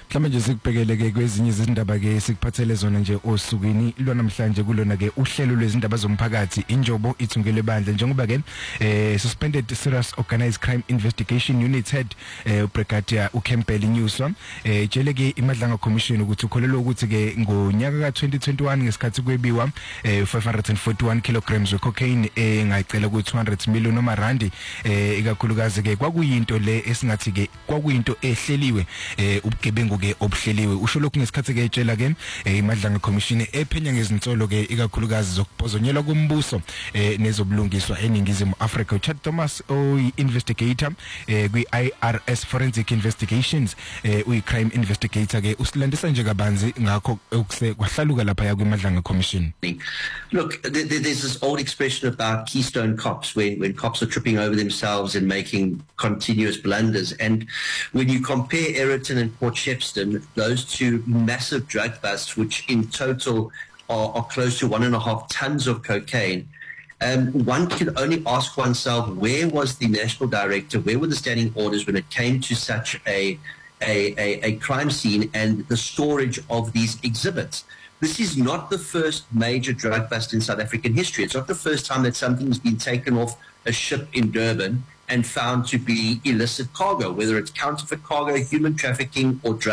Mhlawumbe nje sikubhekele ke kwezinye izindaba ke sikuphathele zona nje osukwini lwanamhlanje kulona ke uhlelo lwezindaba zomphakathi injobo ithungele bandla njengoba ke suspended serious organized crime investigation unit head Brigadier uKempel Nyuswa tshele ke imadlanga commission ukuthi ukholelwa ukuthi ke ngonyaka ka2021 ngesikhathi kwebiwa 541 kilograms of cocaine engayicela ku 200 million noma randi ikakhulukazi ke kwakuyinto le esingathi ke kwakuyinto ehleliwe ubugebengu ke obuhleliwe usho lokhu ngesikhathi ke etshela ke imadlanga commission ephenya ngezinsolo ke ikakhulukazi zokuphozonyelwa kombuso nezobulungiswa eningizimu Africa uChat Thomas investigator kwi IRS forensic investigations uyi crime investigator ke usilandisa nje kabanzi ngakho okuse kwahlaluka lapha ya kwimadlanga commission. Look, there's this old expression about Keystone cops when cops are tripping over themselves and making continuous blunders, and when you compare Aeroton and Port Shepstone, those two massive drug busts which in total are close to 1.5 tons of cocaine, one can only ask oneself, where was the national director, where were the standing orders when it came to such a crime scene and the storage of these exhibits? This is not the first major drug bust in South African history. It's not the first time that something's been taken off a ship in Durban and found to be illicit cargo, whether it's counterfeit cargo, human trafficking, or drug